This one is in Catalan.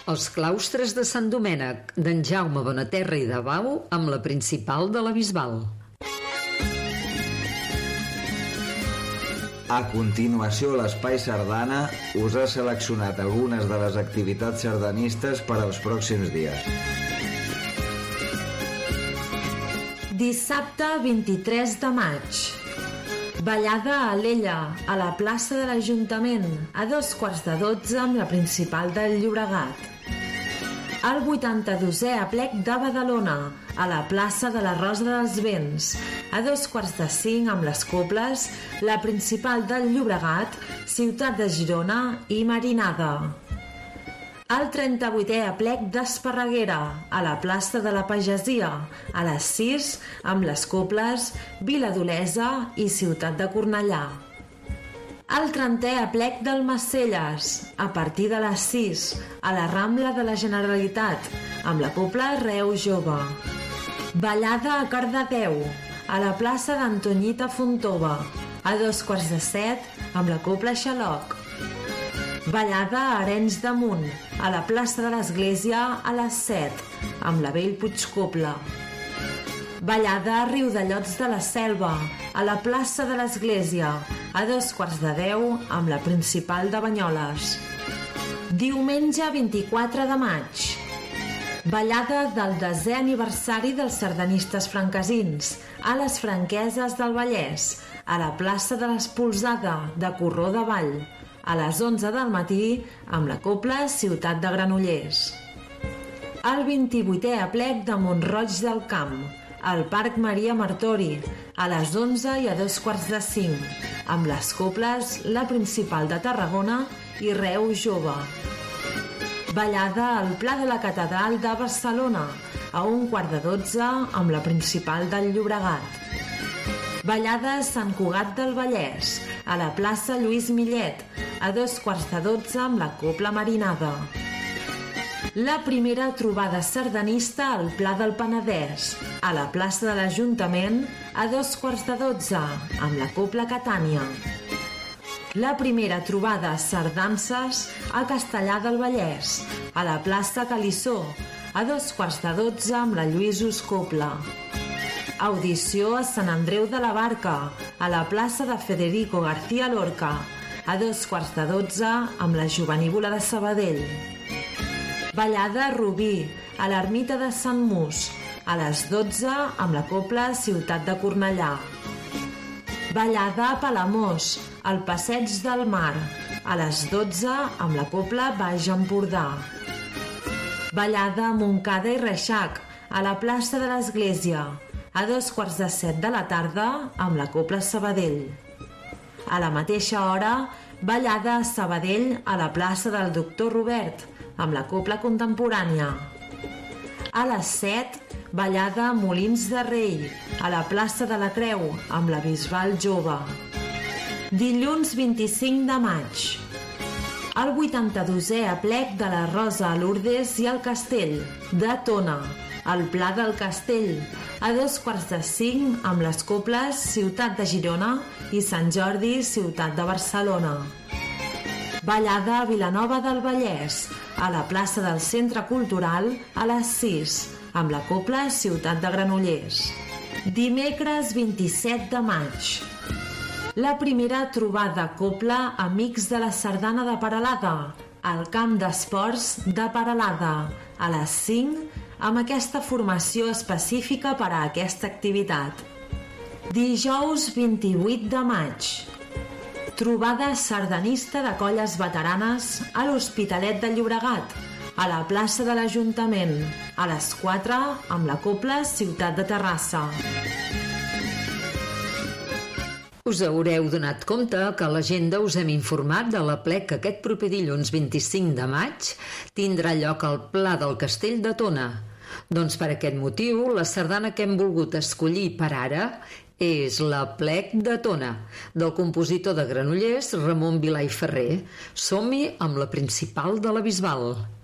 Els claustres de Sant Domènec, d'en Jaume Bonaterra i de Bau, amb la principal de la Bisbal. A continuació, l'Espai Sardana us ha seleccionat algunes de les activitats sardanistes per als pròxims dies. Dissabte 23 de maig. Ballada a Alella, a la plaça de l'Ajuntament, a 11:45 amb la principal del Llobregat. El 82è aplec de Badalona, a la plaça de la Rosa dels Vents, a 2:45 amb les coples, la principal del Llobregat, ciutat de Girona i Marinada. El 38è aplec d'Esparreguera, a la plaça de la Pagesia, a les 6 amb les coples, Vila d'Olesa i ciutat de Cornellà. El 30è aplec d'Almacelles, a partir de les 6, a la Rambla de la Generalitat, amb la copla Reus Jove. Ballada a Cardedeu, a la plaça d'Antonyita Fontova, a 2:15 amb la copla Xaloc. Ballada a Arenys de Munt, a la plaça de l'Església, a les 7, amb la Vell Puigcobla. Ballada a Riudellots de la Selva, a la plaça de l'Església, a 2:15 amb la principal de Banyoles. Diumenge 24 de maig. Ballada del 10è aniversari dels sardanistes franquesins, a les Franqueses del Vallès, a la plaça de l'Espolsada de Corró de Vall, a les 11 del matí amb la copla Ciutat de Granollers. El 28è aplec de Mont-roig del Camp, al Parc Maria Martori, a les 11 i a 2:45, amb les coples La Principal de Tarragona i Reus Jove. Ballada al Pla de la Catedral de Barcelona, a 1:15 amb la Principal del Llobregat. Ballada a Sant Cugat del Vallès, a la plaça Lluís Millet, a 2:15 amb la copla Marinada. La primera trobada sardanista al Pla del Penedès, a la plaça de l'Ajuntament, a 2:15 amb la copla Catània. La primera trobada sardances a Castellar del Vallès, a la plaça Calissó, a 2:15 amb la Lluïsos Copla. Audició a Sant Andreu de la Barca, a la plaça de Federico García Lorca, a 2:15 amb la Jovenívola de Sabadell. Ballada a Rubí, a l'ermita de Sant Mus, a les 12 amb la copla Ciutat de Cornellà. Ballada a Palamós, al Passeig del Mar, a les 12 amb la copla Baix Empordà. Ballada a Montcada i Reixac, a la plaça de l'Església, a 2:15 de la tarda amb la copla Sabadell. A la mateixa hora, ballada a Sabadell, a la plaça del Doctor Robert, amb la copla contemporània. A les 7, ballada a Molins de Rei, a la plaça de la Creu, amb la Bisbal Jove. Dilluns 25 de maig. El 82è aplec de la Rosa a Lourdes i al Castell, de Tona, al Pla del Castell, a 2:45 amb les coples Ciutat de Girona i Sant Jordi, Ciutat de Barcelona. Ballada a Vilanova del Vallès, a la plaça del Centre Cultural, a les 6, amb la copla Ciutat de Granollers. Dimecres 27 de maig. La primera trobada copla Amics de la Sardana de Peralada, al Camp d'Esports de Peralada, a les 5, amb aquesta formació específica per a aquesta activitat. Dijous 28 de maig. Trobada sardanista de colles veteranes a l'Hospitalet de Llobregat, a la plaça de l'Ajuntament, a les 4 amb la copla Ciutat de Terrassa. Us haureu donat compte que a l'agenda us hem informat de l'aplec que aquest proper dilluns 25 de maig tindrà lloc al Pla del Castell de Tona. Doncs per aquest motiu, la sardana que hem volgut escollir per ara és l'Aplec de Tona, del compositor de Granollers Ramon Vilà i Ferrer. Som-hi amb la principal de la Bisbal.